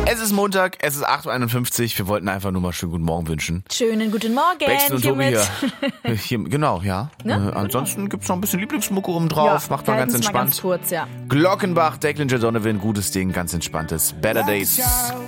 Es ist Montag, es ist 8.51 Uhr. Wir wollten einfach nur mal schönen guten Morgen wünschen. Schönen guten Morgen. Baxter und Tobi hier. Genau, ja. Ne? Ansonsten gibt's noch ein bisschen Lieblingsmucke oben drauf. Macht man ganz entspannt. Mal ganz kurz, ja. Glockenbach, Declan J. Donovan, gutes Ding, ganz entspanntes. Better Days.